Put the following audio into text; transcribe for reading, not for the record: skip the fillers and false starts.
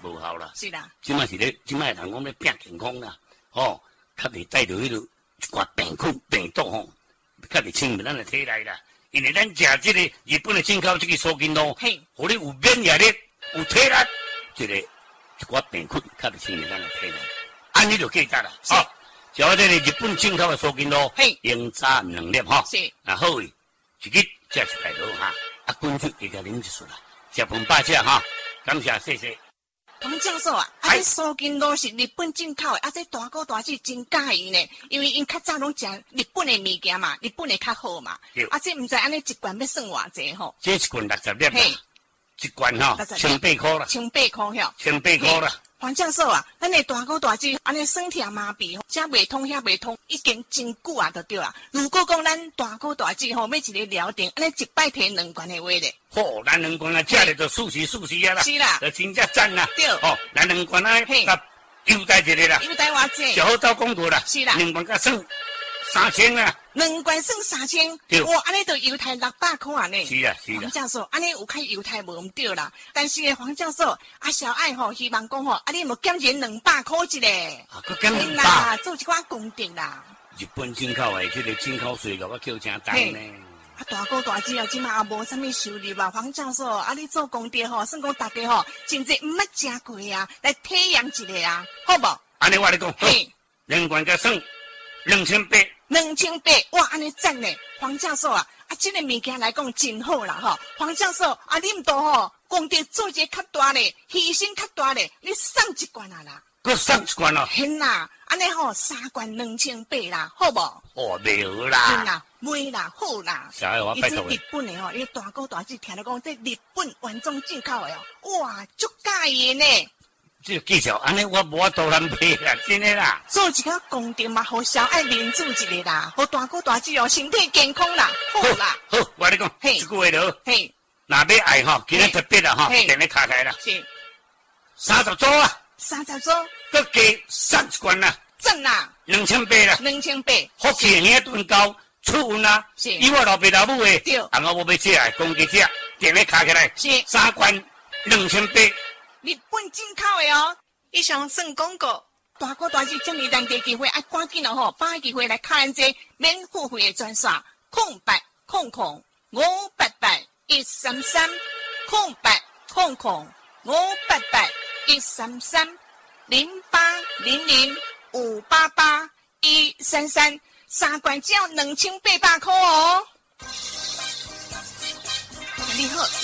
无效啦。 是啦， 即摆是咧，即摆人讲咧拼健康啦，吼，较袂带着迄落一寡病毒吼，较袂侵入咱的体内啦。因为咱食即个日本的进口即个苏筋露，互你有免疫力、有体力，一寡病菌较袂侵入咱的体内，安尼就记得啦。哦，像这个日本进口的苏筋露，用早2粒吼，啊好诶，一日才1块多哈，啊滚水加啉一束啦，食饭饱食哈，感谢谢谢。 黄教授啊，这苏筋露是日本进口的，这大哥大姐真介意呢，因为因较早拢食日本的物件嘛，日本的较好嘛。这唔知安尼一罐要算偌济吼？ 这一罐60粒啦，一罐吼18块啦 ，18块哟 ，18块啦。 黄教授啊，咱的大哥大姐安尼酸痛麻痹，这未通遐未通，已经真久啊，就对啦。如果讲咱大哥大姐吼，要一个疗程，安尼一摆摕2罐的话咧。 吼，咱2罐啊，食咧就舒适啊啦。 是啦， 就真正赞啦。 对。 哦，咱2罐啊，甲优待一个啦。 优待偌济？ 就好到广告啦。 是啦。 2罐甲算3000啦。 2罐算3000。 对。 哇，安尼就优待600块啊呢。 是啊。 黄教授，安尼有较优待无毋对啦。但是黄教授，小爱吼，希望讲吼，你无减减200块一个。 佫减200。 啦，做一寡功德啦。 日本进口的这个进口税，我叫真重呢。 大哥大姐啊，即马也无啥物收入啊，黄教授，你做功德吼，算讲大家吼，真济毋捌食过啊，来体验一下啊，好无？ 安尼我来讲，嘿，2罐甲算2800。 2800，哇，安尼赞呢！黄教授啊，这个物件来讲真好啦吼。黄教授你毋多吼，功德做一个较大咧，牺牲较大咧，你送一罐啊啦。 佫送一罐哦。 hen啦，安尼吼3罐2800啦，好无？ 哦，袂好啦。 hen啦，袂啦，好啦。 小爱我拜托你。日本的吼，你大哥大姐听到讲，这日本原装进口的哦，哇，足介意呢。 这技巧，安尼我无法度难配啦，真的啦。 做一个功德嘛，互小爱民主一个啦，互大哥大姐哦，身体健康啦，好啦。 好，我跟你讲，一句话了。 嘿， 若要爱吼，今日特别啦吼，电话卡开啦。 是。 30组啊。 30组。 佮加送一罐啦。 赠啦。 2800啦。 2800。 福气兄炖高，出运啦。 是。 以我老爸老母的。 对。 我要吃的，公鸡吃，电话卡起来。 是。 3罐2800。 日本进口的哦，以上算广告。大哥大姐这么难得机会，赶紧哦吼，把握机会来看咱这免付费的专线，0800-133-0800-133-0800-588-133，3罐只要2800块哦。你好。